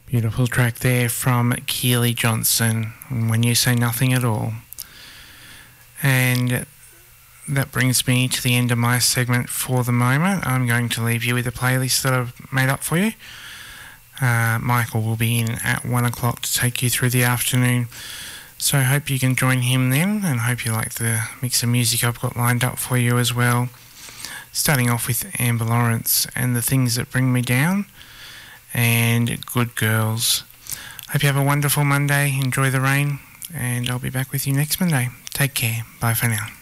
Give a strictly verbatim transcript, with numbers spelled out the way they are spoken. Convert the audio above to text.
Beautiful track there from Keely Johnson, When You Say Nothing at All. And that brings me to the end of my segment for the moment. I'm going to leave you with a playlist that I've made up for you. Uh, Michael will be in at one o'clock to take you through the afternoon. So I hope you can join him then, and hope you like the mix of music I've got lined up for you as well. Starting off with Amber Lawrence and The Things That Bring Me Down, and Good Girls. Hope you have a wonderful Monday. Enjoy the rain, and I'll be back with you next Monday. Take care. Bye for now.